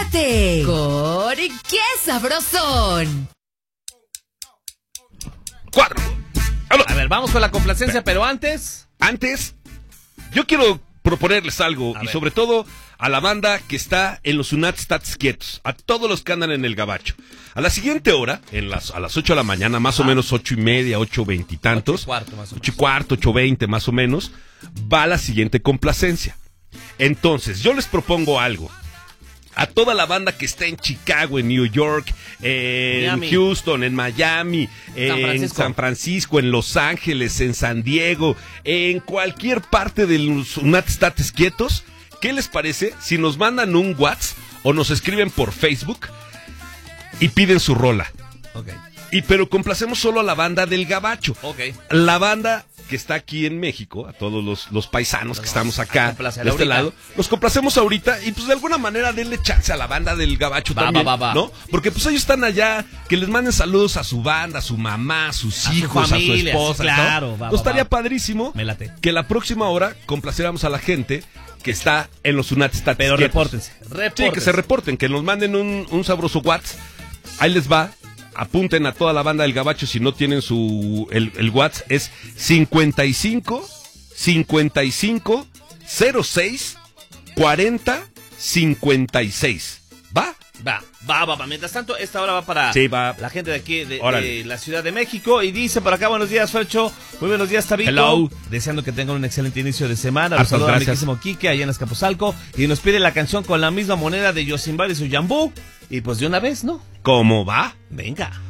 Comunícate con ¡Qué sabrosón! 4. A ver, vamos con la complacencia, pero antes, yo quiero proponerles algo, A y ver. sobre todo a la banda que está en los Unats Tats Quietos, a todos los que andan en el gabacho. A la siguiente hora, a las 8 de la mañana, más o menos 8:30, 8:20 y tantos, 8:15 más o menos. 8:15, 8:20 más o menos, va la siguiente complacencia. Entonces, yo les propongo algo. A toda la banda que está en Chicago, en New York, en Miami. Houston, en Miami, en San Francisco, en Los Ángeles, en San Diego, en cualquier parte de los Unats Tats Quietos, ¿qué les parece si nos mandan un WhatsApp o nos escriben por Facebook y piden su rola? ok. Pero complacemos solo a la banda del gabacho. Ok. La banda que está aquí en México, a todos los paisanos que estamos acá, complacer de este ahorita. lado, los complacemos ahorita y pues de alguna manera denle chance a la banda del gabacho también, va. ¿no? Porque pues ellos están allá, que les manden saludos a su banda, a su mamá, a sus A su hijos, familia, a su esposa, sí, claro, ¿no? va, Pues estaría va. padrísimo Me late. que la próxima hora complaciéramos a la gente que está en los Unats Tats Pero Quietos. repórtense. Sí, que se reporten, que nos manden un sabroso WhatsApp. Ahí les va. Apunten a toda la banda del gabacho si no tienen el WhatsApp. Es 55 55 06 40 56. ¿Va? Va. Mientras tanto, esta hora va para Sí, va. la gente de aquí, de Órale. la Ciudad de México. Y dice por acá, buenos días, Fercho. Muy buenos días, Tabito. Hello. Deseando que tengan un excelente inicio de semana. Los Hartas saluda a mi gracias. querísimo Quique, allá en Escapuzalco. Y nos pide la canción con la misma moneda de Yosimbar y su Yambú. Y pues de una vez, ¿no? ¿Cómo va? Venga.